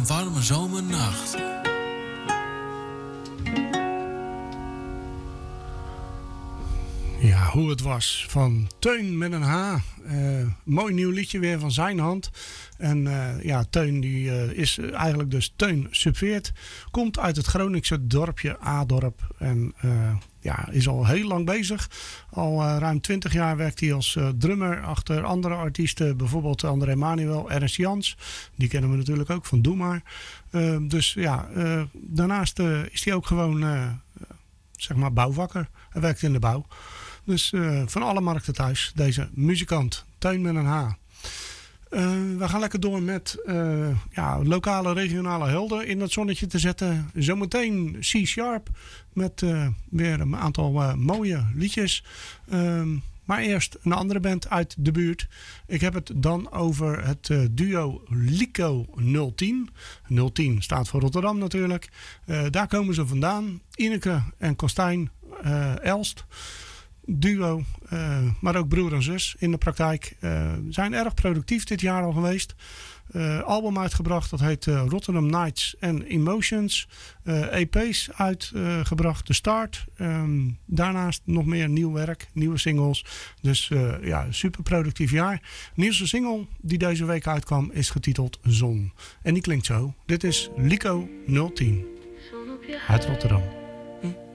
een warme zomernacht. Ja, hoe het was van Teun met een H. Mooi nieuw liedje weer van zijn hand. En ja, Teun die is eigenlijk dus Teun Subveert. Komt uit het Groningse dorpje Adorp. En ja, is al heel lang bezig. Al ruim 20 jaar werkt hij als drummer achter andere artiesten. Bijvoorbeeld André Manuel, Ernst Jans. Die kennen we natuurlijk ook van Doe Maar. Dus ja, daarnaast is hij ook gewoon zeg maar bouwvakker. Hij werkt in de bouw. Dus van alle markten thuis, deze muzikant, Teun met een H. We gaan lekker door met ja, lokale, regionale helden in dat zonnetje te zetten. Zometeen C-Sharp met weer een aantal mooie liedjes. Maar eerst een andere band uit de buurt. Ik heb het dan over het duo Lico 010. 010 staat voor Rotterdam natuurlijk. Daar komen ze vandaan. Ineke en Kostijn Elst. Duo, maar ook broer en zus in de praktijk. Zijn erg productief dit jaar al geweest. Album uitgebracht, dat heet Rotterdam Nights and Emotions. EP's uitgebracht, The Start. Daarnaast nog meer nieuw werk, nieuwe singles. Dus ja, super productief jaar. Nieuwste single die deze week uitkwam is getiteld Zon. En die klinkt zo. Dit is Lico 010 uit Rotterdam.